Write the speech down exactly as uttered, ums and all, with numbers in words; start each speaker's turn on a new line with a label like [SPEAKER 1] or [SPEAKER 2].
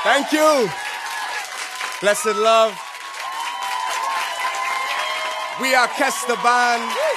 [SPEAKER 1] Thank you. Blessed love. We are Kester Band.